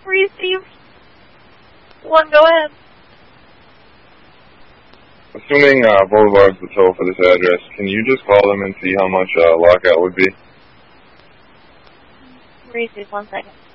for you, Steve. One, go ahead. Assuming Boulevard's the toll for this address, can you just call them and see how much lockout would be? Reese, 1 second.